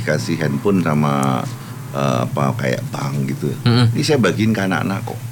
dikasih handphone sama apa kayak bank gitu. Ini saya bagiin ke anak-anak kok.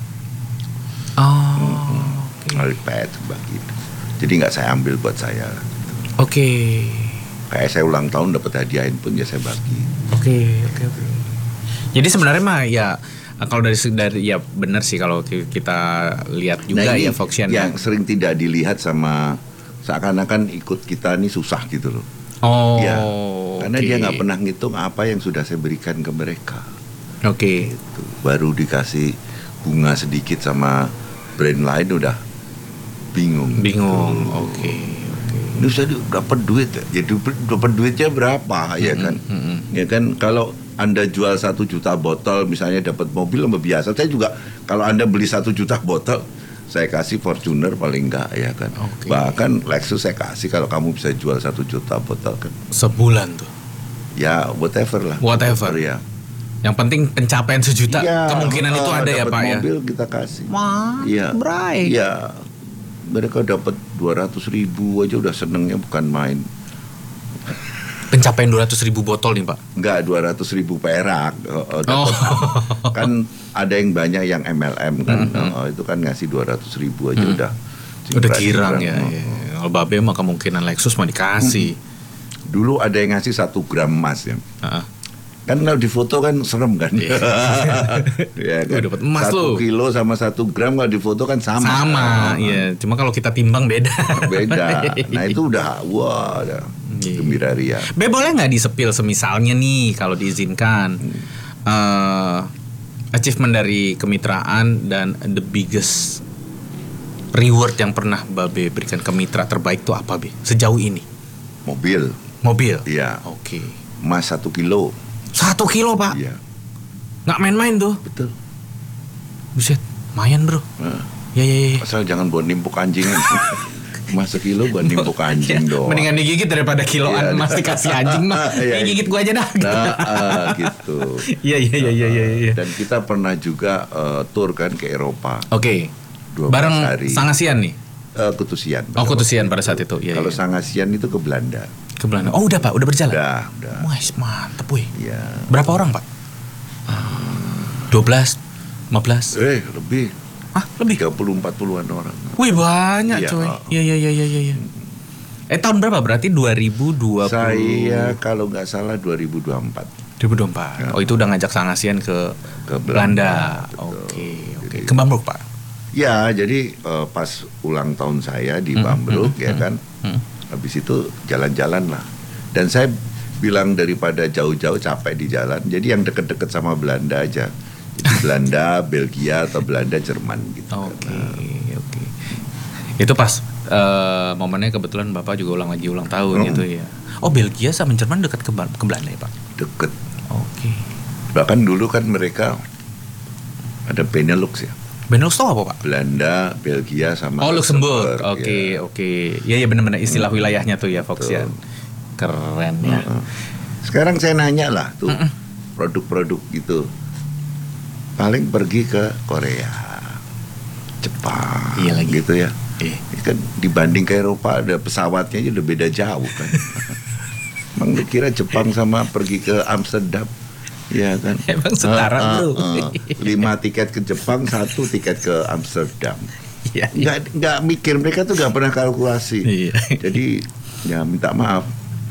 iPad bagiin. Jadi nggak saya ambil buat saya. Oke. Kayak saya ulang tahun dapat hadiah handphone ya saya bagi. Oke. Jadi sebenarnya mah ya kalau dari ya benar sih kalau kita lihat juga ya Foxian yang sering tidak dilihat sama seakan-akan ikut kita ini susah gitu loh. Ya, karena dia nggak pernah ngitung apa yang sudah saya berikan ke mereka. Oke. Gitu. Baru dikasih bunga sedikit sama brand lain udah bingung. Oke. Ini saya dapat duit, jadi dapat duitnya berapa ya kan? Ya kan kalau Anda jual 1 juta botol misalnya dapat mobil lebih biasa. Saya juga kalau Anda beli 1 juta botol saya kasih Fortuner paling enggak ya kan. Bahkan Lexus saya kasih kalau kamu bisa jual 1 juta botol kan. Sebulan tuh. Ya whatever lah. Whatever ya. Yang penting pencapaian 1 juta ya, kemungkinan itu ada ya Pak ya. Mobil kita kasih. Wah, baik. Iya. Mereka dapat 200.000 aja udah senengnya bukan main. Pencapaian 200.000 botol nih Pak? Enggak, 200.000 perak. Kan ada yang banyak yang MLM kan. Itu kan ngasih 200.000 aja udah girang ya. Kalau Babe mah kemungkinan Lexus mah dikasih. Dulu ada yang ngasih 1 gram emas ya. Kan kalau di foto kan serem kan. Ya kan. Dapat emas 1 kilo sama 1 gram kalau di foto kan sama. Iya. Cuma kalau kita timbang beda. Nah itu udah gembira ria. Be boleh nggak disepil semisalnya nih kalau diizinkan achievement dari kemitraan dan the biggest reward yang pernah Babe berikan ke mitra terbaik tuh apa Be sejauh ini? Mobil. Iya. Oke. Emas 1 kilo. 1 kilo Pak? Iya. Nggak main-main tuh? Betul. Buset, lumayan bro. Ya. Asal jangan buat nimpuk anjing. Emas 1 kilo buat nimpuk anjing dong. Mendingan digigit daripada kiloan emas dikasih anjing mah. Gigit gua aja dah. Gitu. Iya. Dan kita pernah juga tour kan ke Eropa. Oke. Bareng Sangasian nih? Kutusian. Kutusian pada saat itu. Ya, kalau Sangasian itu ke Belanda. Oh udah Pak, udah berjalan? Udah. Wah mantep wih. Iya. Berapa orang Pak? 12, 15? Lebih. Lebih? 30-40an orang. Wih banyak coy. Iya. Tahun berapa berarti 2020? Saya kalau nggak salah 2024. Ya. Oh itu udah ngajak Sangasian ke Belanda. Oke. Ke Bambruk Pak? Ya jadi pas ulang tahun saya di Bambruk ya kan. Habis itu jalan-jalan lah. Dan saya bilang daripada jauh-jauh capek di jalan, jadi yang deket-deket sama Belanda aja. Jadi Belanda, Belgia atau Belanda, Jerman gitu. Oke. Itu pas momennya kebetulan Bapak juga lagi ulang tahun gitu ya. Oh Belgia sama Jerman dekat ke Belanda ya Pak? Deket. Oke. Bahkan dulu kan mereka ada Benelux ya. Benelux itu apa Pak? Belanda, Belgia sama Luxembourg. Oke. Iya benar-benar istilah wilayahnya tuh ya Foxian. Keren ya. Sekarang saya nanya lah tuh produk-produk gitu. Paling pergi ke Korea, Jepang, gitu ya. Kan dibanding ke Eropa ada pesawatnya aja udah beda jauh kan. Emang lu kira Jepang sama pergi ke Amsterdam? Ya kan. Emang setara bro. 5 tiket ke Jepang, 1 tiket ke Amsterdam. Iya. Nggak mikir, mereka tuh nggak pernah kalkulasi. Jadi ya minta maaf.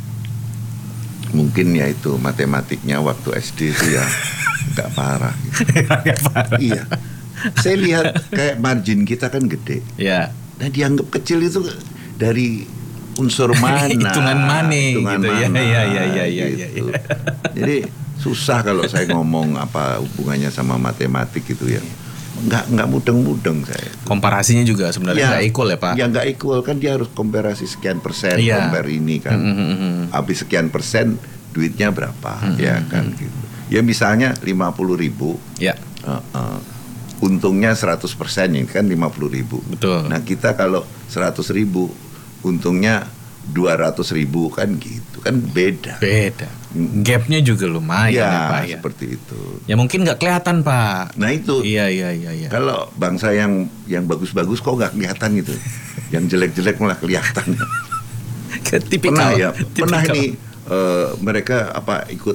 Mungkin ya itu matematiknya waktu SD itu ya nggak parah. Gitu. Iya. Saya lihat kayak margin kita kan gede. Iya. Nah dianggap kecil itu dari unsur mana? Hitungan mana gitu ya. Iya. Jadi susah kalau saya ngomong apa hubungannya sama matematik gitu ya. Nggak mudeng-mudeng saya. Komparasinya juga sebenarnya nggak equal ya Pak? Ya nggak equal kan, dia harus komparasi sekian persen, compare ini kan. Habis sekian persen duitnya berapa ya kan gitu. Ya misalnya 50.000. Ya. Untungnya 100% ini kan 50.000. Betul. Nah kita kalau 100.000 untungnya 200.000 kan gitu kan beda. Gapnya juga lumayan ya Pak ya. Seperti itu. Ya mungkin nggak kelihatan Pak. Nah itu. Iya. Kalau bangsa yang bagus-bagus kok nggak kelihatan gitu. Yang jelek-jelek malah kelihatan. Tipikal. Pernah ini mereka ikut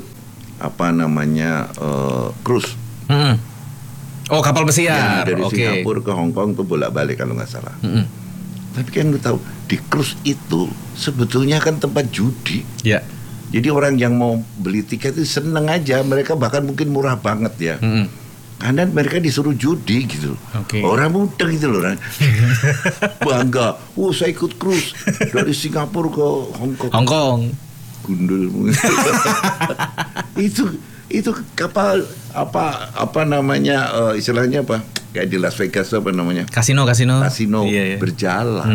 cruise. Oh, kapal Ya, pesiar. dari Oke. Singapura ke Hong Kong tuh bolak-balik kalau nggak salah. Tapi kan lu tahu di cruise itu sebetulnya kan tempat judi. Ya. Jadi orang yang mau beli tiket itu seneng aja, mereka bahkan mungkin murah banget ya. Karena mereka disuruh judi gitu. Oke. Orang muda gitu loh, orang bangga. Saya ikut cruise dari Singapura ke Hong Kong. Hong Kong. Gundul. itu kapal istilahnya apa? Kayak di Las Vegas apa namanya? Kasino. Iya. Berjalan.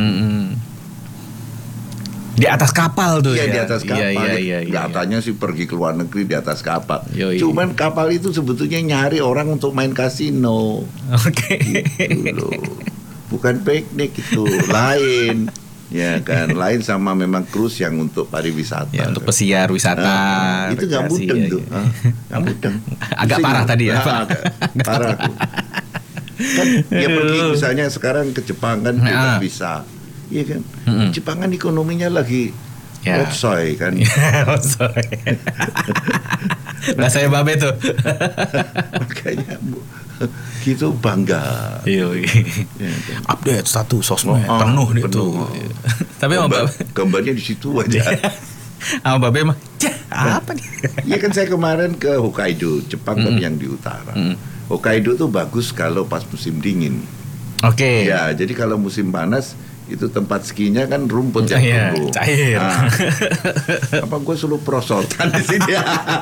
Di atas kapal tuh Iya, ya. di atas kapal. Iya. Katanya sih pergi ke luar negeri di atas kapal. Yoi. Cuman kapal itu sebetulnya nyari orang untuk main kasino. Oke. Gitu loh. Bukan piknik itu, lain. Ya kan, lain sama memang cruise yang untuk pariwisata. Ya, untuk pesiar wisata. Itu nggak rekreasi, mudeng ya, tuh. ya. Nggak mudeng. Agak Pusing. parah tadi ya, Pak. Agak parah tuh. Kan ya pergi misalnya sekarang ke Jepang kan kita bisa. Iya kan. Jepang kan ekonominya lagi otsoy kan. Otsoy. Bahasanya babe tuh. Makanya gitu bangga. Iya. Ya, kan. Update status sosmed penuh itu. Tapi gambarnya di situ aja. Sama babe mah, apa nih? Iya kan saya kemarin ke Hokkaido, Jepang tapi yang di utara. Hokkaido tuh bagus kalau pas musim dingin. Oke. Ya, jadi kalau musim panas itu tempat skinya kan rumput yang Iya, tumbuh. cair. Apa gue selalu prosotan di sini?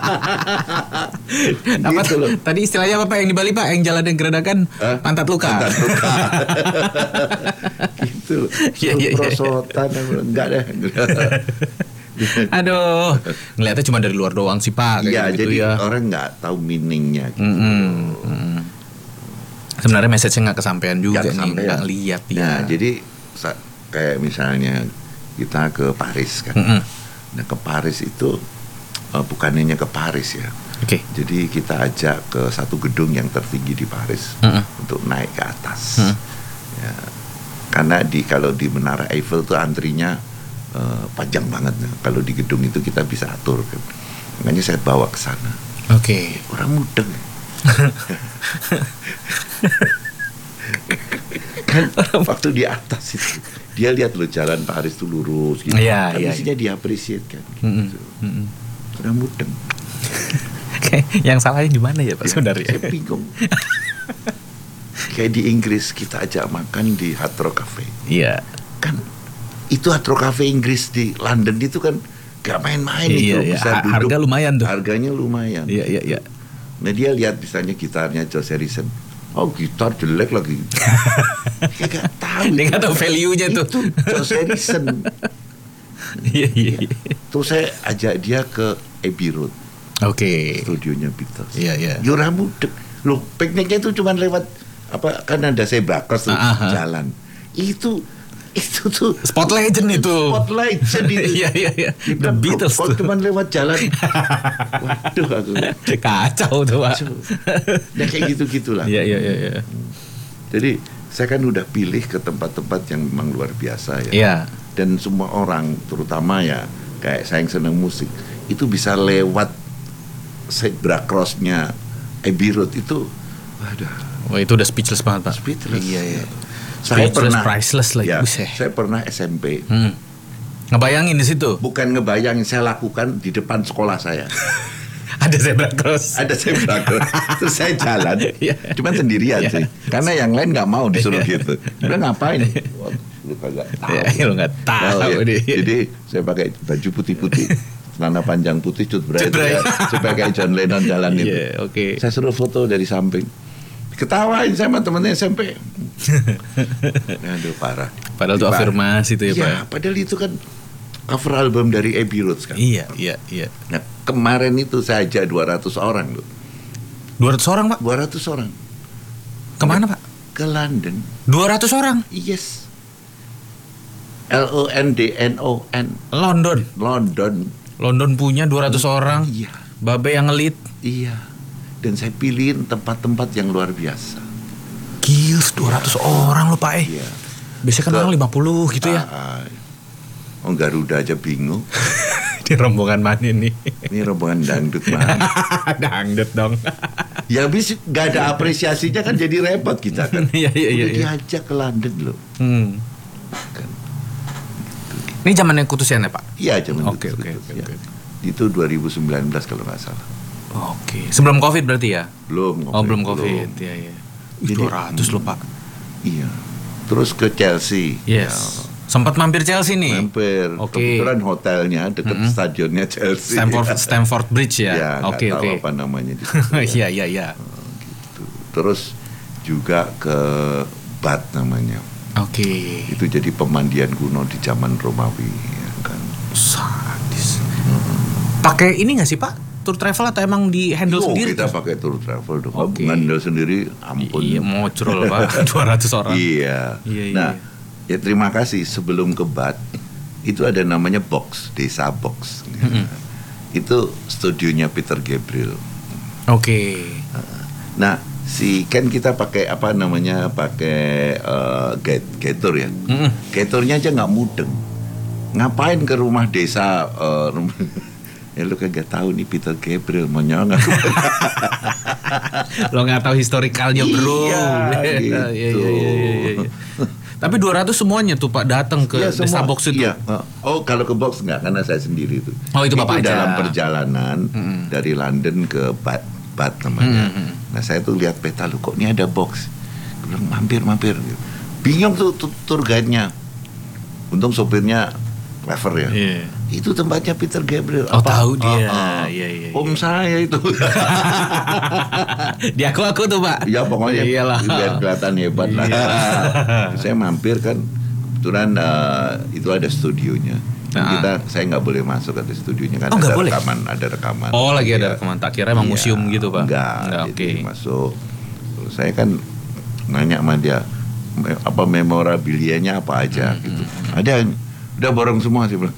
Apa Gitu loh. tadi istilahnya apa Pak yang di Bali Pak yang jalan yang geradakan pantat luka. Pantat luka. Gitu. Iya. Prosotan enggak deh. Aduh, ngeliatnya cuma dari luar doang sih Pak. Kayak Iya, gitu jadi ya. orang nggak tahu meaningnya. Gitu. Sebenarnya message-nya nggak kesampaian juga Nggak nih, kesampaian. nggak lihat ya. Nah, jadi kayak misalnya kita ke Paris kan. Nah, ke Paris itu bukan hanya ke Paris ya. Oke. Jadi kita ajak ke satu gedung yang tertinggi di Paris untuk naik ke atas. Ya, karena kalau di Menara Eiffel tuh antrinya panjang banget. Nah, kalau di gedung itu kita bisa atur kan. Makanya saya bawa ke sana. Oke. Orang mudeng. Kan waktu di atas itu dia lihat loh jalan Paris itu lurus gitu. Iya, Tapi iya, mestinya diapresiasi kan. Gitu. Orang mudeng. Yang salahnya di mana ya Pak sebenarnya? Saya bingung. Kayak di Inggris kita ajak makan di Hard Rock Cafe. Iya. Kan itu Hard Rock Cafe Inggris di London itu kan gak main-main Iya, itu. iya. Bisa duduk. Harga lumayan tuh. Harganya lumayan. Iya. Nah dia lihat misalnya gitarnya George Harrison. Oh gitar jelek lagi. Dia gak tahu. Dia nggak tahu value-nya tuh. Itu George Harrison. Iya. Terus saya ajak dia ke Abbey Road, Oke. studionya Beatles. Iya. Yura mudek. Loh pikniknya itu cuma lewat kan ada zebra cross tuh, jalan. Itu tuh Spot Legend itu. Spot Legend itu. Iya. The Kita Beatles kok tuh. cuma lewat jalan. Waduh aku. Kacau tuh Pak. Ya kayak gitu-gitulah. Iya. Jadi saya kan udah pilih ke tempat-tempat yang memang luar biasa ya. Iya. Dan semua orang, terutama ya kayak saya yang seneng musik, itu bisa lewat zebra cross-nya Abbey Road itu, waduh. Wah itu udah speechless banget Pak. Speechless. Iya. Saya Speechless, pernah priceless lagi. ya, Buset. saya pernah SMP. Ngebayangin di situ. Bukan ngebayangin, saya lakukan di depan sekolah saya. Ada zebra cross. Ada zebra cross. Terus saya jalan, Iya. cuman sendirian sih. Karena yang lain nggak mau disuruh gitu. Udah ngapain? Wah, lu kagak tahu. Ya, lu nggak tahu Oh, iya. deh. Jadi saya pakai baju putih-putih, celana panjang putih, cut bray, supaya kayak John Lennon jalan itu. Iya, oke. Saya suruh foto dari samping. Ketawain sama temennya SMP. Aduh parah. Padahal itu afirmasi tuh ya Pak. Iya, padahal itu kan cover album dari Abbey Road kan. Iya. Nah, kemarin itu saya ajak 200 orang loh. 200 orang Pak? 200 orang. Kemana Pak? Ke London. 200 orang? Yes. London. London punya 200 orang. Iya. Babe yang ngelit. Iya. Dan saya pilihin tempat-tempat yang luar biasa. Gils 200 orang loh Pak Iya. Biasanya kan orang 50 gitu ya. Garuda aja bingung. Di rombongan mana nih? Ini rombongan dangdut man. Dangdut dong. Ya habis gak ada apresiasinya kan jadi repot kita kan. Iya. Udah diajak ke London loh. Kan. Ini zamannya Kutusian ya Pak? Iya zaman Oke. Itu 2019 kalau nggak salah. Oke. Sebelum Covid berarti ya? Belum. Belum Covid. Iya. Jadi, 200 loh Pak. Iya. Terus ke Chelsea. Yes. Ya, Sempat mampir Chelsea nih. mampir. Oke. Kebetulan hotelnya dekat stadionnya Chelsea. Stamford Bridge ya. Ya, Oke. tahu apa namanya di situ. Iya. Gitu. Terus juga ke Bath namanya. Oke. Itu jadi pemandian kuno di zaman Romawi, ya kan. Sadis. Pakai ini nggak sih Pak? Tour travel atau emang di handle sendiri? Kita pakai tour travel dong. Oke. Handle sendiri, ampun. Iya, mocrol Pak. 200 orang. Iya. Nah, ya terima kasih. Sebelum ke Bath itu ada namanya box, desa box. Itu studionya Peter Gabriel. Oke. Nah, kan kita pakai apa namanya, pakai gator ya. Gatornya aja nggak mudeng. Ngapain ke rumah desa? Ya lu kagak tahu nih Peter Gabriel mau nyongang. Lo nggak tahu historikalnya bro. Iya, gitu. Iya. Tapi 200 semuanya tuh Pak datang ke desa box itu. Iya. Oh kalau ke box nggak, karena saya sendiri tuh. Oh itu Bapak aja. Dalam perjalanan dari London ke Bath namanya. Nah saya tuh lihat peta, lu kok ini ada box. Gue bilang mampir. Bingung tuh tour guide-nya. Untung sopirnya clever ya. Iya. Itu tempatnya Peter Gabriel. Oh tahu dia. Iya. Om saya itu. Dia aku tuh Pak. Ya pokoknya iyalah. Biar kelihatan hebat lah. Saya mampir kan, kebetulan itu ada studionya. Saya nggak boleh masuk ke studionya kan, ada rekaman. Oh lagi ada rekaman. Tak kira emang museum gitu Pak. Enggak. Oke. Masuk. Terus saya kan nanya sama dia, apa memorabilianya apa aja gitu. Ada yang udah borong semua sih bilang.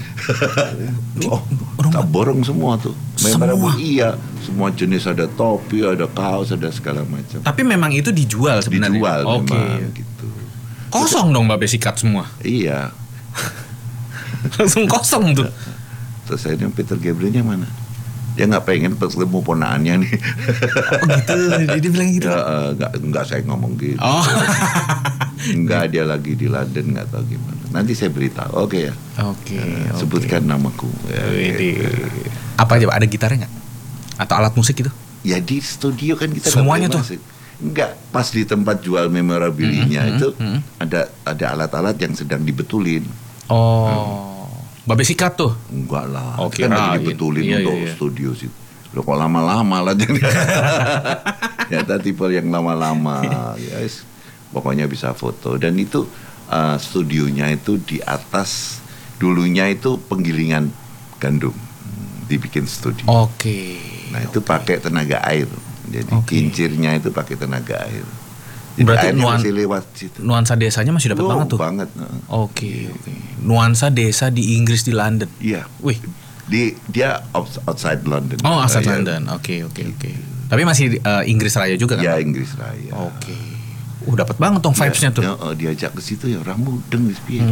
Tak borong semua tuh. Semua? Iya, semua jenis, ada topi, ada kaos, ada segala macam. Tapi memang itu dijual sebenarnya. Dijual Oke. memang gitu. Kosong dong Mbak Besikat semua. Iya. Langsung kosong tuh. Terus saya bilang Peter Gabrielnya mana? Dia nggak pengen ketemu ponaannya nih. Oh gitu, dia bilang gitu. Enggak saya ngomong gitu. Oh. Enggak, dia lagi di London, nggak tahu gimana. Nanti saya beritahu. Oke ya. Oke. Sebutkan namaku. Ya, gitu. Apa aja Pak? Ada gitarnya nggak? Atau alat musik gitu? Ya di studio kan kita semuanya tuh. Enggak, pas di tempat jual memorabilinya itu ada alat-alat yang sedang dibetulin. Oh. Babe sikat tuh? Enggak lah. Oke, kan lagi dibetulin untuk studio sih. Lo kok lama-lama lah jadi. Ternyata tipe yang lama-lama, guys. Pokoknya bisa foto. Dan itu studionya itu di atas, dulunya itu penggilingan gandum, dibikin studio. Oke. Nah itu pakai tenaga air. Jadi kincirnya itu pakai tenaga air. Jadi berarti airnya masih lewat situ. Nuansa desanya masih dapat banget tuh. Banget. Oke. Nuansa desa di Inggris, di London. Iya. Wih. Dia outside London. Oh, outside London. Oke. Tapi masih Inggris Raya juga kan? Ya, Inggris Raya. Oke. Dapat banget dong vibes-nya tuh. Diajak ke situ ya orang mudeng wis piye.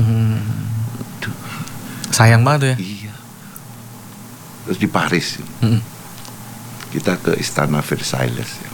Sayang banget tuh ya. Iya. Terus di Paris. Kita ke Istana Versailles ya.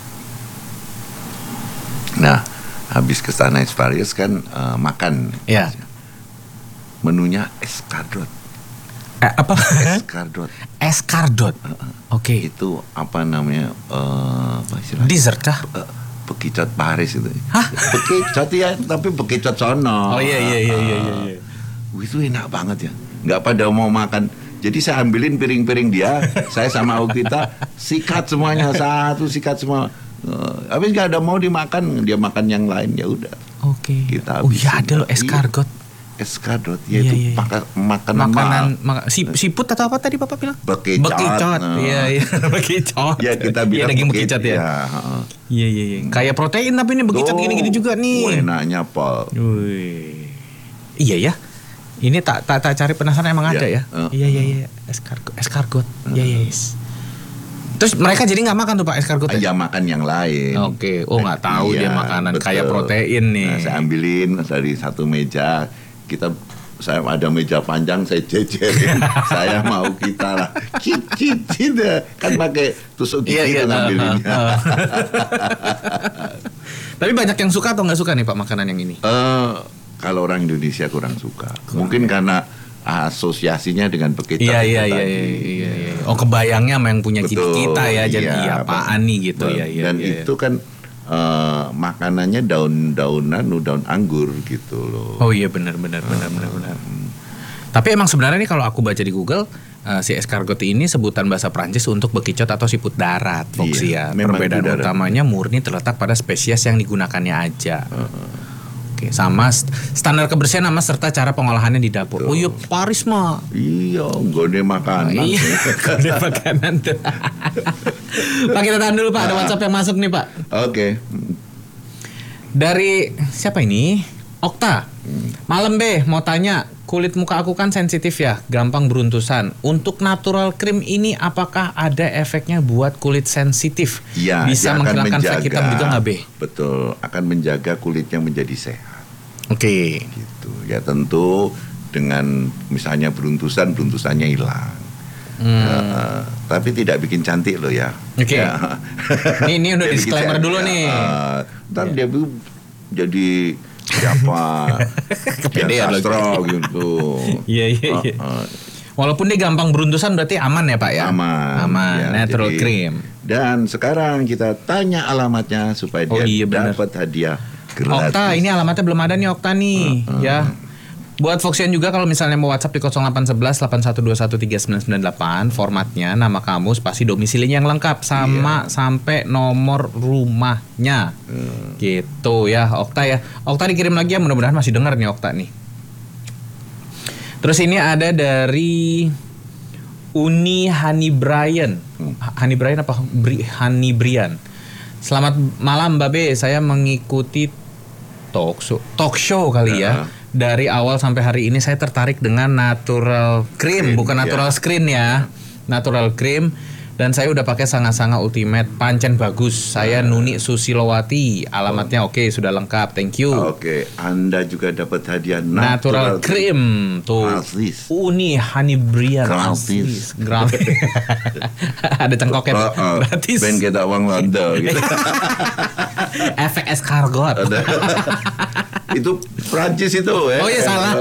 Nah, habis ke Istana Versailles kan makan. Iya. Menunya escargot. Apa? Escargot. Oke. Itu apa namanya? Apa istilahnya? Dessert kah? Bekicot Paris itu. Hah? Bekicot ya, tapi bekicot sono. Oh iya. Itu enak banget ya. Nggak pada mau makan. Jadi saya ambilin piring-piring dia, saya sama kita sikat semuanya, satu sikat semua. Habis nggak ada mau dimakan, dia makan yang lain, ya udah. Oke. Kita iya ada loh escargot. Escargot, yaitu makanan siput atau apa tadi Bapak bilang? Bekicot. Iya. Bekicot. Ya kita bilang daging bekicot ya. Iya. Kayak protein tapi ini bekicot gini-gini juga nih. Enaknya Pol. Iya ya. Ini tak cari penasaran emang ada ya. Iya. Escargot. Yes. Terus mereka jadi nggak makan tuh Pak escargot? Ya makan yang lain. Oke. Nggak tahu dia makanan betul. Kayak protein nih. Nah, saya ambilin dari satu meja. Kita saya ada meja panjang, saya jejerin. Saya mau kita lah. Cicit kan pakai tusuk gigi ngambilinnya. Tapi banyak yang suka atau nggak suka nih Pak makanan yang ini? Kalau orang Indonesia kurang suka. Mungkin karena asosiasinya dengan bekicot. Iya. Oh, kebayangnya sama yang punya ciri kita ya. Jadi apaan nih gitu ya. Dan itu kan makanannya daun-daunan, daun anggur gitu loh. Oh iya benar. Tapi emang sebenarnya nih kalau aku baca di Google si escargot ini sebutan bahasa Prancis untuk bekicot atau siput darat, Foxy ya. Perbedaan utamanya murni terletak pada spesies yang digunakannya aja. Oke, sama standar kebersihan nama serta cara pengolahannya di dapur. Oh iya, Paris mah. Iya, gede makanan. Iya, gede makanan tuh. Pak, kita tahan dulu Pak, ada WhatsApp yang masuk nih Pak. Oke. Dari siapa ini? Okta. Malam be, mau tanya, kulit muka aku kan sensitif ya, gampang beruntusan. Untuk natural cream ini apakah ada efeknya buat kulit sensitif? Ya, bisa menghilangkan flek hitam juga nggak be? Betul, akan menjaga kulitnya menjadi sehat. Oke. Gitu. Ya tentu dengan misalnya beruntusannya hilang. Tapi tidak bikin cantik loh ya. Oke. Ya. Ini udah disclaimer dulu nih. Ntar dia jadi siapa? Kepedean sastra gitu. Iya. Walaupun dia gampang beruntusan berarti aman ya Pak ya? Aman. Ya, natural cream. Dan sekarang kita tanya alamatnya supaya dia dapat hadiah gratis. Okta, ini alamatnya belum ada nih Okta nih, ya. Buat Foxian juga kalau misalnya mau WhatsApp di 0811 8121 3998, formatnya nama kamu spasi domisilinya yang lengkap sama sampai nomor rumahnya. Gitu ya, Okta ya. Okta dikirim lagi ya, mudah-mudahan masih dengar nih Okta nih. Terus ini ada dari Uni Hani Brian. Hani Brian apa? Hani Brian. Selamat malam Mbak B, saya mengikuti talk show kali ya. Dari awal sampai hari ini saya tertarik dengan natural cream, bukan natural screen ya. Natural cream. Dan saya udah pakai Sanga-Sanga Ultimate, pancen bagus. Saya Nuni Susilowati, alamatnya oke, sudah lengkap, thank you. Oke, Anda juga dapat hadiah natural cream tuh. Gratis. Uni Hani Brian gratis. Ada cengkoknya gratis. Ben kita uang Londo gitu. Efek escargot. Itu Prancis itu Oh iya salah.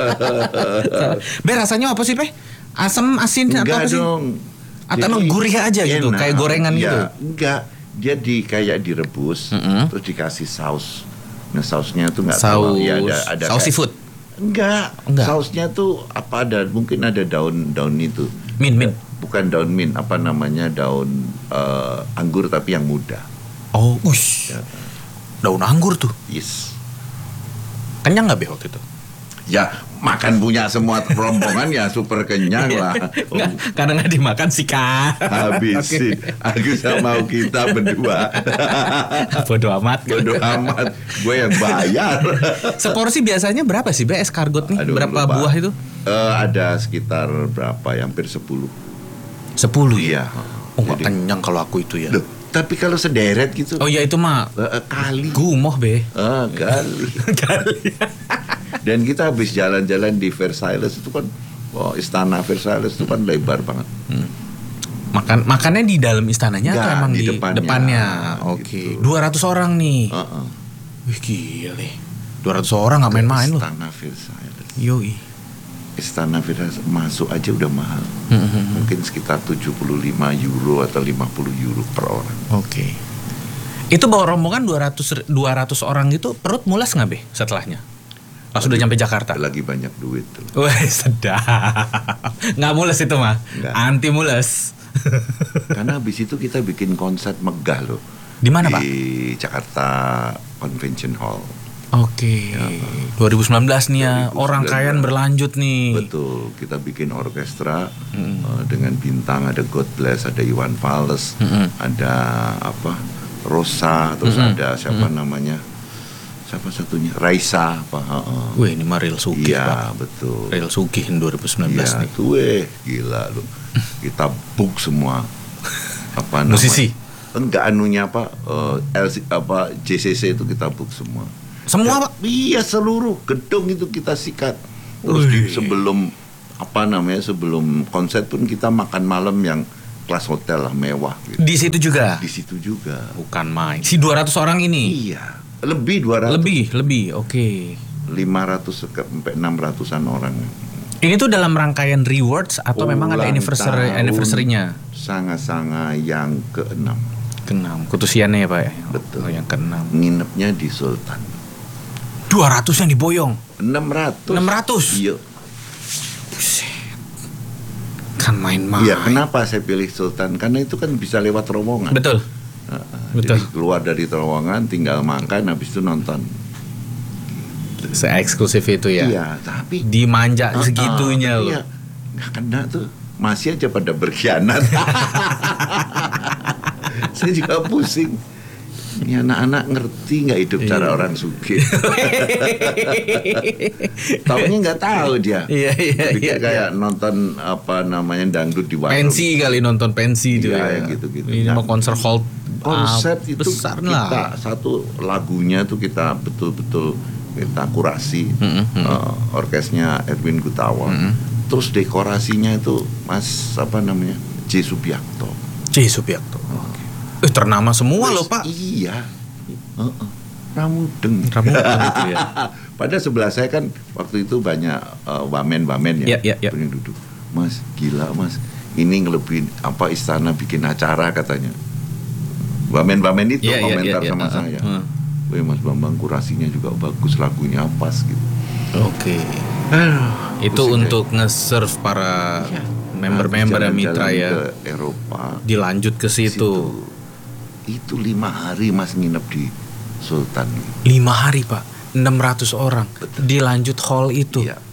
Be rasanya apa sih Be? Asam, asin atau apa sih? Dong. Atau gurih aja gitu, kayak gorengan gitu? Enggak, dia kayak direbus, terus dikasih saus. Nah sausnya tuh nggak tahu, ya ada saus seafood. Enggak. Sausnya tuh apa mungkin ada daun itu. Mint. Bukan daun mint, apa namanya daun anggur tapi yang muda. Oh, ush. Ya. Daun anggur tuh. Yes. Kenyang nggak Be waktu itu? Ya makan punya semua rombongan ya super kenyang lah. Karena nggak dimakan sih Kak. Habisin. Aku sama kita berdua. Bodoh amat. Gue yang bayar. Seporsi biasanya berapa sih Be escargot nih? Berapa lupa. Buah itu? Ada sekitar berapa ya? Hampir 10. 10 ya? Oh nggak kenyang kalau aku itu ya. Loh, tapi kalau sederet gitu. Oh ya itu mah kali. Gumoh Be. Kali. Dan kita habis jalan-jalan di Versailles itu kan, istana Versailles itu kan lebar banget. Makannya di dalam istananya atau emang di depannya? Oke. Gitu. 200 orang nih. Wih gile. 200 orang nggak main-main loh. Istana Versailles. Yoi. Istana Versailles masuk aja udah mahal. Mungkin sekitar 75 euro atau 50 euro per orang. Oke. Itu bawa rombongan 200 orang gitu, perut mulas nggak Be setelahnya? Pas udah nyampe Jakarta. Lagi banyak duit tuh. Wah sedap. Nggak mules itu mah. Anti mules. Karena habis itu kita bikin konser megah loh. Di mana Pak? Di Jakarta Convention Hall. Oke. 2019 nih ya. 2019. Orang kayaan berlanjut nih. Betul. Kita bikin orkestra dengan bintang. Ada God Bless, ada Iwan Fals, ada Rosa, terus ada siapa namanya? Siapa satunya? Raisa apa? Wih ini mah Real Sugih Pak. Betul. Real Sugih 2019 nih. Tuh gila lu. Kita book semua. Apa namanya? Musisi? Enggak anunya JCC itu kita book semua. Semua Pak? Iya seluruh gedung itu kita sikat. Terus sebelum sebelum konser pun kita makan malam yang kelas hotel lah, mewah gitu. Di situ juga? Di situ juga. Bukan main. Si 200 orang ini? Iya. Lebih 200. Lebih. Oke. 500 sampai 600-an orang. Ini tuh dalam rangkaian rewards atau memang ada anniversary-nya? Sanga-sanga yang ke-6. Ke-6. Kutusiannya ya, Pak ya? Betul. Yang ke-6. Nginepnya di Sultan. 200 yang diboyong? 600. Iya. Kan main-main. Iya, kenapa saya pilih Sultan? Karena itu kan bisa lewat terowongan. Betul. Jadi keluar dari terowongan, tinggal makan, habis itu nonton. Se-eksklusif itu ya? Iya, tapi dimanja segitunya loh. Iya, nggak kena tuh. Masih aja pada berkhianat. Saya juga pusing. Ini anak-anak ngerti nggak hidup cara orang sugih? Taunya nggak tahu dia. Iya. Kayak nonton dangdut di warung. Pensi kali, nonton pensi itu ya. Gitu. Ini mau konser hall. Konsep itu besar kita lah. satu lagunya tuh kita betul-betul kita kurasi. Orkesnya Edwin Gutawa. Terus dekorasinya itu J. Subiakto. Ternama semua loh Pak. Iya. Ramudeng itu ya. Pada sebelah saya kan waktu itu banyak wamen-wamen ya. Yang duduk. Mas, gila Mas. Ini ngelebihin istana bikin acara katanya. Wamen-wamen itu komentar sama saya. Wih Mas Bambang, kurasinya juga bagus, lagunya pas gitu. Oke. Itu untuk nge-serve para member-member mitra ya. Ke Eropa. Dilanjut ke situ. Itu 5 hari Mas nginep di Sultan. 5 hari Pak, 600 orang. Betul. Dilanjut hall itu. Iya.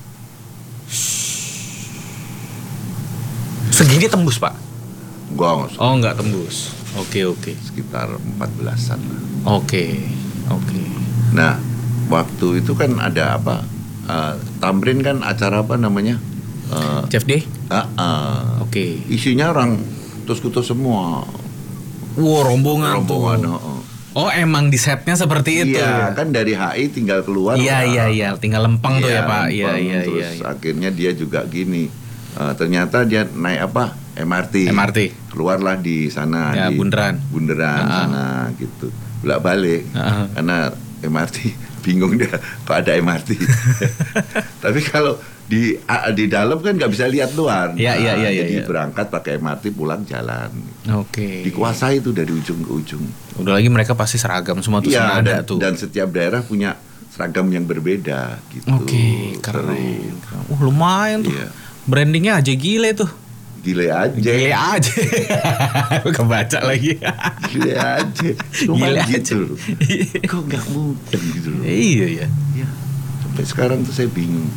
Segini tembus Pak? Enggak tembus. Oke. Sekitar 14-an lah. Oke. Nah, waktu itu kan ada Tamrin kan acara CFD? Oke. Isinya orang tus-kutus semua. Rombongan tuh. Oh, emang di setnya seperti itu. Iya, kan dari HI tinggal keluar. Iya, tinggal lempeng tuh ya Pak. Iya. Terus akhirnya dia juga gini. Ternyata dia naik MRT. Keluarlah di sana ya, di Bundaran sana gitu. Bolak-balik. Karena MRT bingung dia kok ada MRT. Tapi kalau di dalam kan nggak bisa lihat luar. Iya. Jadi berangkat pakai MRT, pulang jalan. Oke. Dikuasai itu dari ujung ke ujung. Udah lagi mereka pasti seragam semua tuh senada tuh. Dan setiap daerah punya seragam yang berbeda gitu. Oke, keren. Lumayan tuh. Iya. Brandingnya aja gile tuh. Gile aja. Kebaca lagi. Gile aja. Gile gitu. Kok nggak mudeng gitu loh. Iya. Sampai sekarang tuh saya bingung.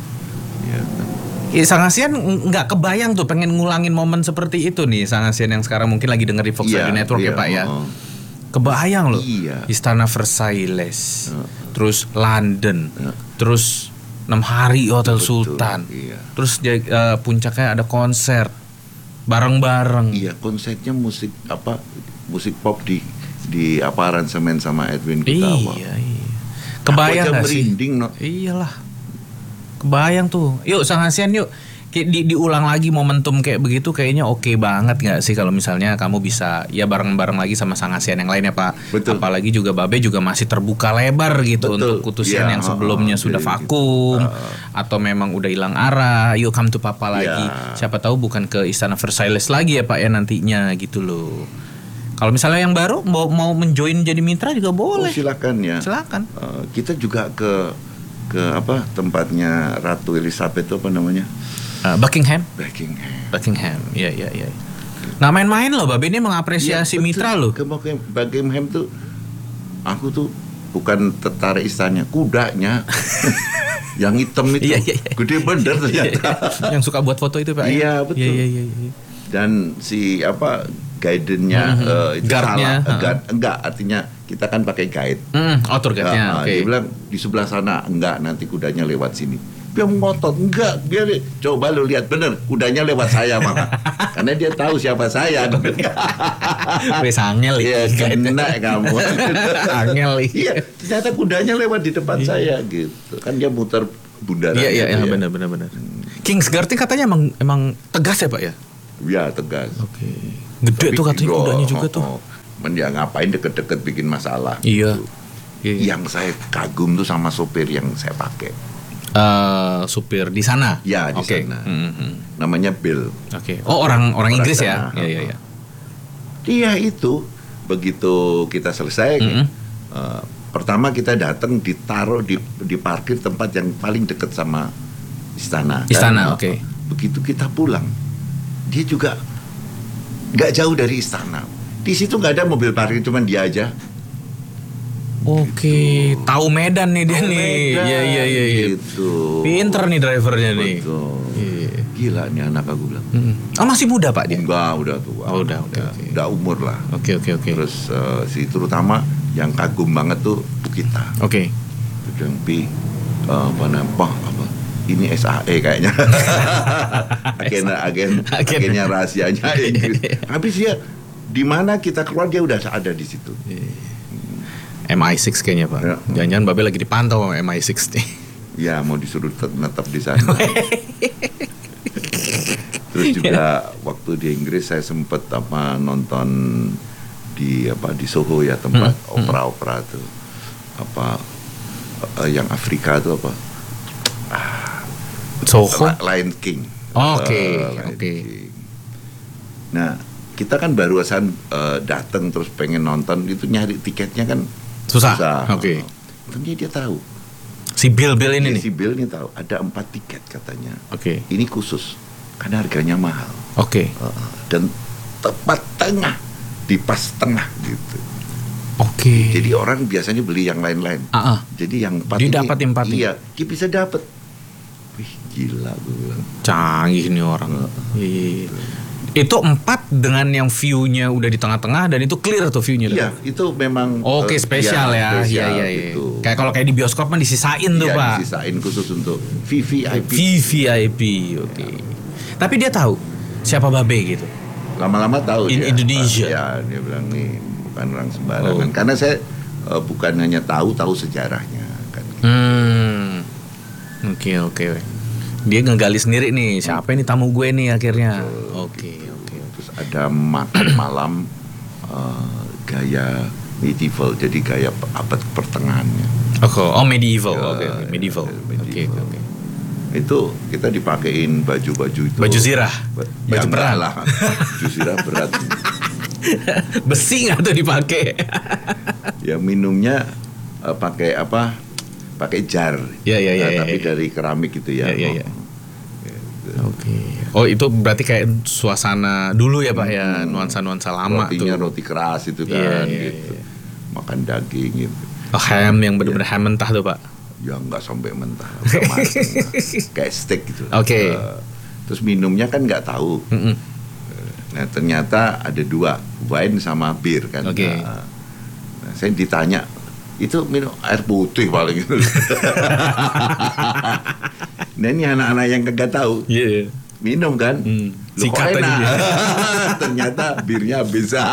Ya. Sang ASEAN nggak kebayang tuh pengen ngulangin momen seperti itu nih. Sang ASEAN yang sekarang mungkin lagi denger di Fox Radio Network ya Pak ya. Kebayang loh. Iya. Istana Versailles. Terus London. Terus 6 hari Hotel Sultan. Iya. Terus puncaknya ada konser bareng-bareng. Iya, konsepnya musik pop di aransemen sama Edwin Gutawa. Iya. Kebayang nggak sih? Merinding, no? Iyalah. Kebayang tuh. Yuk Sang ASEAN yuk. Diulang lagi momentum kayak begitu kayaknya oke banget nggak sih kalau misalnya kamu bisa ya bareng-bareng lagi sama Sang ASEAN yang lain ya Pak. Betul. Apalagi juga Babe juga masih terbuka lebar gitu. Betul. Untuk Kutusian yang sebelumnya sudah vakum atau memang udah hilang arah. Yuk come to Papa lagi. Siapa tahu bukan ke Istana Versailles lagi ya Pak ya nantinya gitu loh. Kalau misalnya yang baru mau menjoin jadi mitra juga boleh. Silakan ya. Silakan. Kita juga ke tempatnya Ratu Elizabeth itu apa namanya? Buckingham. Iya. Nggak main-main loh, Babe ini mengapresiasi mitra loh. Ke Buckingham tuh, aku tuh bukan tertarik istananya, kudanya. Yang hitam itu, gede bener ternyata. Yang suka buat foto itu Pak. Iya betul. Iya. Dan si guide-nya guard-nya enggak, artinya kita kan pakai guide. Tour guide-nya. Dia bilang di sebelah sana enggak, nanti kudanya lewat sini. Dia ngotot, enggak, biar coba lu lihat bener kudanya lewat saya Mama. Karena dia tahu siapa saya. Wes angel ya. Kena kamu. Angel. Iya, ternyata kudanya lewat di depan saya gitu. Kan dia muter bundaran. Iya, benar. Kingsguard ini katanya emang tegas ya Pak ya? Ya tegas. Oke. Gede tuh katanya kudanya juga tuh. Men ya ngapain deket-deket bikin masalah. Iya. Gitu. Yang saya kagum tuh sama sopir yang saya pakai. Supir di sana. Ya di sana. Namanya Bill. Oke. Oh orang Inggris ya? Iya. Dia itu begitu kita selesai, pertama kita datang ditaruh di parkir tempat yang paling dekat sama istana. Oke. Begitu kita pulang, dia juga nggak jauh dari istana. Di situ nggak ada mobil parkir, cuman dia aja. Oke, tahu Medan nih dia nih. Iya. Gitu. Pinter nih drivernya nih. Betul. Gila nih anak aku bilang. Oh masih muda Pak dia? Enggak, udah tua. Oh, udah umur lah. Oke. Terus terutama yang kagum banget tuh kita. Oke. Bilang apa ini SAE kayaknya. agennya rahasianya Inggris. Habis dia di mana kita keluar dia udah ada di situ. MI6 kayaknya Pak. Ya. Jangan-jangan Babe lagi dipantau sama MI6 nih. Ya mau disuruh netap di sana. Terus juga waktu di Inggris saya sempat nonton di Soho ya, tempat opera tuh yang Afrika tuh Soho? Lion King. Oke. Nah kita kan barusan datang terus pengen nonton, itu nyari tiketnya kan susah. Oke. Tentunya dia tahu. Si Bill ini nih. Si Bill ini tahu ada 4 tiket katanya. Oke. Ini khusus karena harganya mahal. Oke. Dan tepat tengah, di pas tengah gitu. Oke. Jadi orang biasanya beli yang lain-lain. Jadi yang 4 dia ini dapat yang 4 iya, dia bisa dapat. Wih, gila gue bilang. Canggih nih orang. Iya. Itu 4 dengan yang view-nya udah di tengah-tengah dan itu clear tuh view-nya. Iya, itu memang Oke, spesial ya. Iya. Gitu. Kayak kalau kayak di bioskop mah disisain tuh, Pak. Disisain khusus untuk VVIP. VVIP. Oke. Tapi dia tahu siapa Babe gitu. Lama-lama tahu In dia. Indonesia. Ya, dia bilang nih bukan orang sembarangan. Karena saya bukan hanya tahu sejarahnya kan. Oke. Dia ngegali sendiri nih, siapa ini tamu gue nih akhirnya. Oke. Terus ada makan malam gaya medieval, jadi gaya abad pertengahannya. Medieval. Oke. Medieval. Oke. Itu kita dipakein baju-baju itu. Baju zirah. Baju perang lah. Baju zirah berat. Besi nggak tuh dipakai? Ya minumnya pakai pakai jar. Tapi dari keramik gitu ya. Iya. Oke. Oh itu berarti kayak suasana dulu ya Pak ya, nuansa lama. Rotinya tuh. Roti keras itu kan gitu. Makan daging gitu. Ham yang benar-benar ham mentah tuh Pak. Ya nggak sampai mentah, udah matang kayak steak gitu. Oke. Terus minumnya kan nggak tahu. Nah ternyata ada 2, wine sama bir kan. Oke. Nah, saya ditanya itu minum air putih paling gitu. Nah ini anak-anak yang kagak tahu. Iya. Minum kan. Loh, kok enak. Ternyata birnya bisa.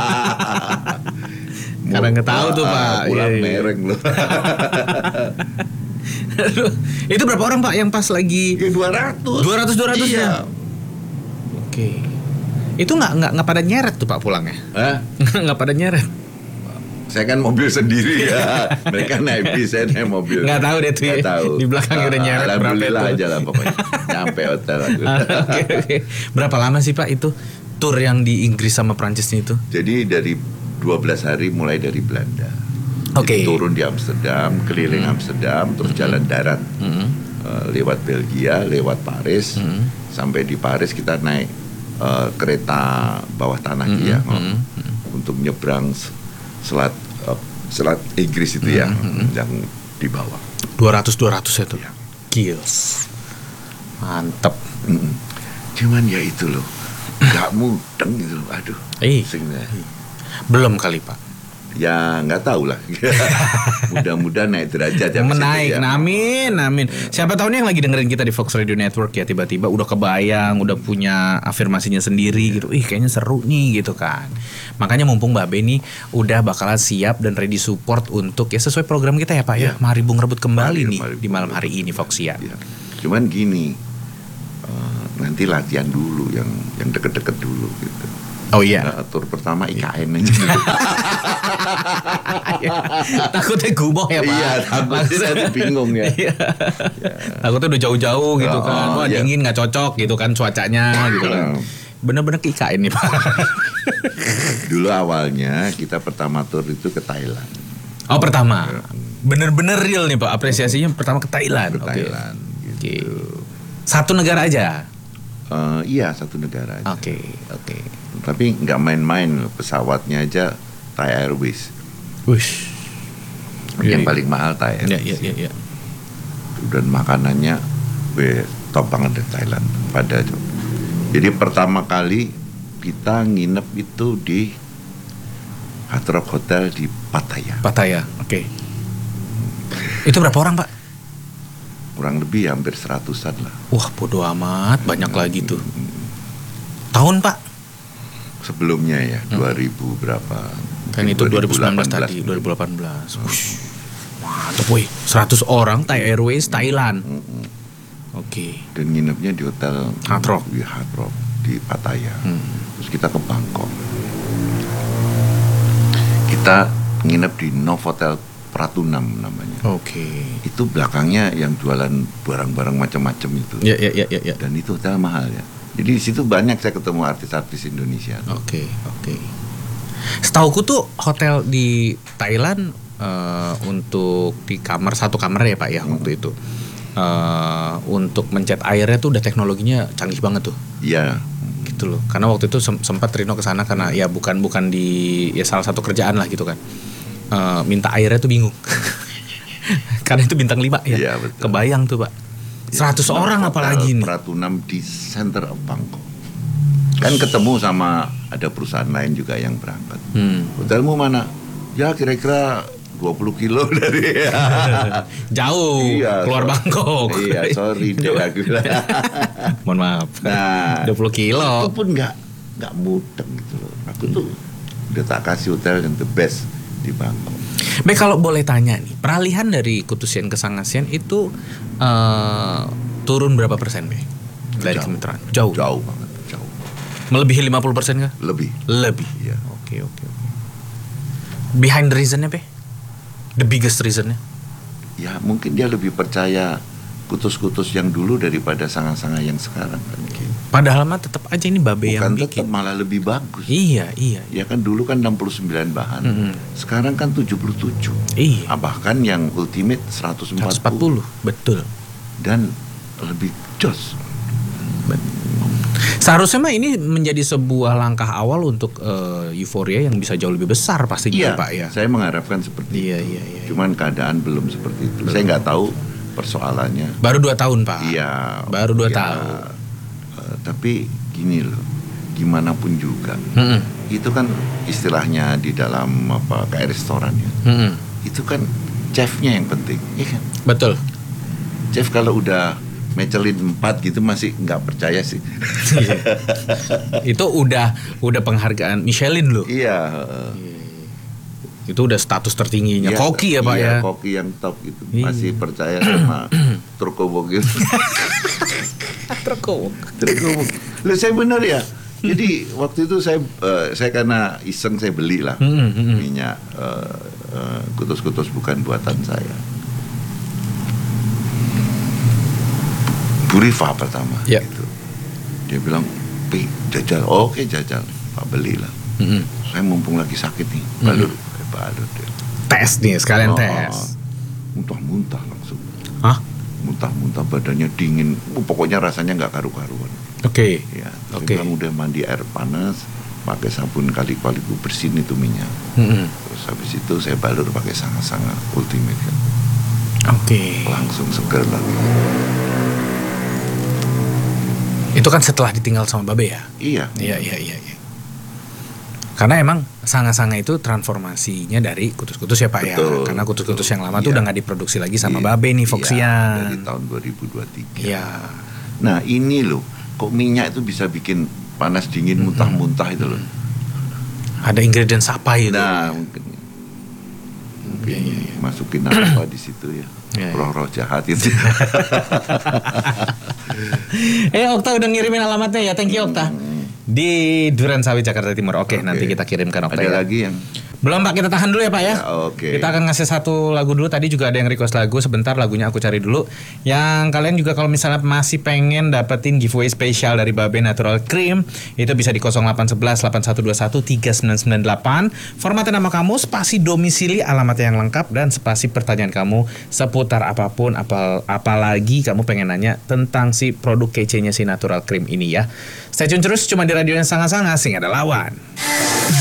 Karena nggak tahu tuh Pak. Pulang mereng loh. Itu berapa orang Pak yang pas lagi? Ya 200 200 iya. ya. Oke. Itu nggak pada nyeret tuh Pak pulangnya? Nggak pada nyeret. Saya kan mobil sendiri ya. Mereka naik bis, saya naik mobil. Nggak tahu deh tuh. Nggak tahu. Di belakangnya udah nyeret berapa itu? Alhamdulillah aja lah pokoknya. Nyampe hotel aku. Oke. Berapa lama sih Pak itu tour yang di Inggris sama Prancisnya itu? Jadi dari 12 hari mulai dari Belanda. Oke. Turun di Amsterdam, keliling Amsterdam, terus jalan darat. Lewat Belgia, lewat Paris. Sampai di Paris kita naik kereta bawah tanah untuk nyebrang selat Inggris itu yang di bawah. 200 ya tuh. Ya. Gils. Mantep. Cuman ya itu loh, nggak mudeng gitu. Aduh. Belum kali Pak. Ya nggak tahu lah. Mudah-mudahan naik derajat ya. Menaik, amin. Siapa tahu nih yang lagi dengerin kita di Fox Radio Network ya, tiba-tiba udah kebayang, udah punya afirmasinya sendiri gitu. Kayaknya seru nih gitu kan. Makanya mumpung Mbak Be nih udah bakalan siap dan ready support untuk ya sesuai program kita ya Pak ya. Mari Bung rebut kembali nih di malam hari ini Foxian. Ya. Cuman gini, nanti latihan dulu yang deket-deket dulu gitu. Oh iya. Tur pertama IKN aja. Takutnya gumoh ya Pak. Iya, takutnya nanti bingung ya. Takutnya udah jauh-jauh gitu kan. Wah dingin nggak cocok gitu kan cuacanya gitu kan. Bener-bener ke IKN nih Pak. Dulu awalnya kita pertama tur itu ke Thailand. Oh pertama. Bener-bener real nih Pak. Apresiasinya pertama ke Thailand. Ke Thailand. Gitu. Satu negara aja. Iya, satu negara aja. Oke. Tapi nggak main-main, pesawatnya aja Thai Airways. Wush. Yang paling mahal Thai Airways. Iya. Dan makanannya top banget dari Thailand. Jadi pertama kali kita nginep itu di Hard Rock Hotel di Pattaya. Oke. Itu berapa orang Pak? Kurang lebih hampir 100-an lah. Wah bodo amat, banyak lagi tuh. Tahun Pak? Sebelumnya ya, 2000 berapa? Kan itu 2019 tadi, 2018. Mantap woi, 100 orang Thai Airways Thailand. Oke. Dan nginepnya di hotel Hard Rock. Di Hard Rock di Pattaya. Terus kita ke Bangkok. Kita nginep di Novotel Pratunam namanya. Oke. Itu belakangnya yang jualan barang-barang macam-macam itu. Iya. Dan itu hotel mahal ya. Jadi di situ banyak saya ketemu artis-artis Indonesia. Oke. Setauku tuh hotel di Thailand untuk di satu kamar ya Pak ya waktu itu. Untuk mencet airnya tuh udah teknologinya canggih banget tuh. Iya. Gitu loh. Karena waktu itu sempat Rino kesana karena ya bukan di ya salah satu kerjaan lah gitu kan. Minta airnya tuh bingung. Karena itu bintang 5 ya. Iya, betul. Kebayang tuh Pak. 100 orang apalagi nih. Pratunam di center of Bangkok. Kan ketemu sama ada perusahaan lain juga yang berangkat. Hotelmu mana? Ya kira-kira 20 kilo dari jauh keluar Bangkok. Iya, sorry deh aku bilang. Mohon maaf. Nah, 20 kilo. Itu pun nggak mudah gitu loh. Aku tuh udah tak kasih hotel yang the best di Bangkok. Baik, kalau boleh tanya nih, peralihan dari Kutusian ke Sangasian itu turun berapa persen, Be? Dari kemitraan? Jauh banget, jauh. Melebihi 50% kah? Lebih. Iya. Oke. Behind the reasonnya, Be? The biggest reasonnya? Ya mungkin dia lebih percaya kutus-kutus yang dulu daripada sanga-sanga yang sekarang kan. Padahal mah tetap aja ini Babe yang bikin. Bukan tetap, malah lebih bagus. Iya. Ya kan dulu kan 69 bahan. Sekarang kan 77. Iya. Bahkan yang ultimate 140. Betul. Dan lebih jos. Seharusnya mah ini menjadi sebuah langkah awal untuk euforia yang bisa jauh lebih besar pastinya, Pak ya. Saya mengharapkan seperti itu. Iya. Cuman keadaan belum seperti itu. Saya nggak tahu persoalannya. Baru 2 tahun, Pak. Iya. Baru 2 tahun. Tapi gini loh, gimana pun juga, itu kan istilahnya di dalam kayak restoran ya. Itu kan chefnya yang penting, iya kan? Betul. Chef kalau udah Michelin 4 gitu masih nggak percaya sih. Itu udah penghargaan Michelin loh. Iya. Itu udah status tertingginya. Koki ya Pak ya. Koki yang top gitu. Masih percaya sama Turkobo gitu. Turkobo. Loh, saya benar ya. Jadi waktu itu saya karena iseng saya beli lah minyak kutus-kutus bukan buatan saya. Bu Rifa pertama gitu. Dia bilang, "Pi, jajal." Oke, jajal. Pak belilah. Saya mumpung lagi sakit nih, balur dia. Tes nih, sekalian tes. Muntah-muntah langsung. Hah? Muntah-muntah, badannya dingin. Pokoknya rasanya nggak karu-karuan. Oke. Ya, saya bilang udah mandi air panas, pakai sabun kali-kali bersihin itu minyak. Terus habis itu saya balur pakai sanga-sanga ultimate kan. Oke. Langsung seger lagi. Itu kan setelah ditinggal sama Babe ya? Iya. Iya. Karena emang Sanga-Sanga itu transformasinya dari kutus-kutus ya Pak. Betul, ya. Karena kutus-kutus yang lama tuh iya. udah nggak diproduksi lagi sama Iya, Babe nih iya, Foxian. dari tahun 2023. Iya. Nah ini loh, kok minyak itu bisa bikin panas dingin muntah-muntah itu loh. Ada ingredients apa itu? Nah mungkin masukin apa di situ ya, roh-roh jahat itu. Okta udah ngirimin alamatnya ya, thank you Okta. Di Duren Sawit Jakarta Timur. Oke, nanti kita kirimkan Okta. Ada ya. lagi yang Belum Pak, kita tahan dulu ya Pak ya. Oke. Kita akan ngasih satu lagu dulu. Tadi juga ada yang request lagu. Sebentar lagunya aku cari dulu. Yang kalian juga kalau misalnya masih pengen dapetin giveaway spesial dari Babe Natural Cream, itu bisa di 0811 8121 3998. Formatnya nama kamu, spasi domisili, alamatnya yang lengkap, dan spasi pertanyaan kamu seputar apapun, apalagi kamu pengen nanya tentang si produk kece-nya si Natural Cream ini ya. Stay tune terus cuma di radio yang sangat-sangat asing ada lawan.